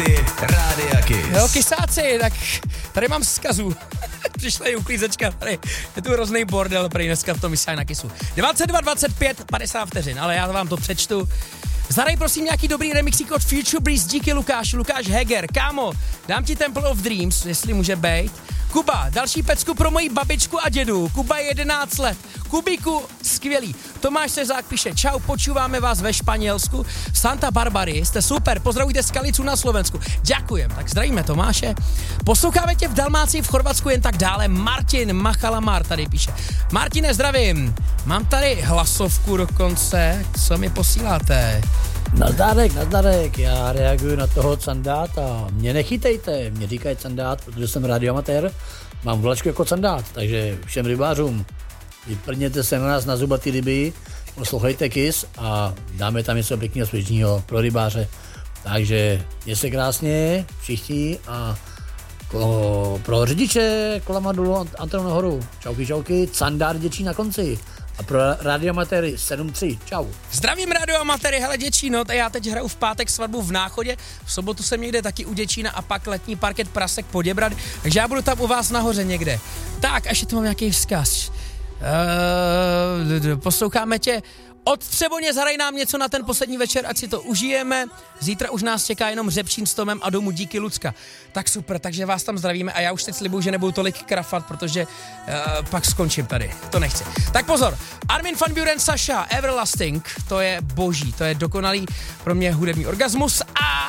Party Rádia Kiss. Jo, kysáci, tak tady mám vzkazu. Přišla i uklízečka, tady je tu hrozný bordel, prý dneska v tom vysílání na Kissu. 22:25, 50 vteřin, ale já vám to přečtu. Zadej prosím nějaký dobrý remixík od Future Breeze, díky Lukáš Heger. Kámo, dám ti Temple of Dreams, jestli může bejt. Kuba, další pecku pro moji babičku a dědu. Kuba je 11 let. Kubíku, skvělý. Tomáš Sezák píše, čau, počúváme vás ve Španělsku. Santa Barbary, jste super, pozdravujte Skalicu na Slovensku. Ďakujem, tak zdravíme Tomáše. Posloucháme tě v Dalmácii, v Chorvatsku, jen tak dále. Martin Machalamar tady píše. Martine, zdravím. Mám tady hlasovku dokonce, co mi posíláte? Nazdárek, já reaguju na toho Candáta. Mě nechytejte, mě říkají Candát, protože jsem radioamatér, mám vlačku jako Candát, takže všem rybářům vyprněte se na nás na zubatý ryby, poslouchejte Kiss a dáme tam něco pěkného svěžního pro rybáře. Takže je se krásně všichni a pro řidiče kolama dolů Antenu nahoru. Čauky, Candát Děčín na konci. A pro radioamatéry 7-3, čau. Zdravím radioamatéry, hele Děčíno, já teď hraju v pátek svatbu v Náchodě, v sobotu jsem někde taky u Děčína a pak letní parket Prasek Poděbrad, takže já budu tam u vás nahoře někde. Tak, až tu mám nějaký vzkaz. Posloucháme tě. Od Třeboně zahraj nám něco na ten poslední večer, ať si to užijeme. Zítra už nás čeká jenom Řepčín s Tomem a domů díky Lucka. Tak super, takže vás tam zdravíme a já už teď slibuju, že nebudu tolik krafat, protože pak skončím tady. To nechci. Tak pozor, Armin van Buuren, Sasha, Everlasting, to je boží, to je dokonalý pro mě hudební orgasmus.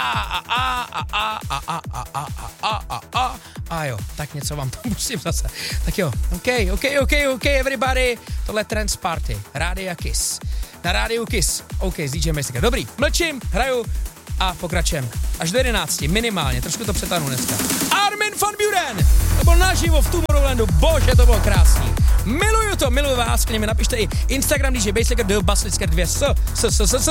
A jo, tak něco vám to musím zase. Tak jo, OK, everybody, tohle Trance Party, Rádia Kiss. Na rádiu Kiss. OK, s DJ Mesika. Dobrý, mlčím, hraju a pokračujem. Až do 11, minimálně, trošku to přetáhnu dneska. Armin van Buuren! To byl naživo v Tomorrowlandu, bože, to bylo krásný. Miluju vás, k němi napište i Instagram DJ Basslicker, do Basslicker 2,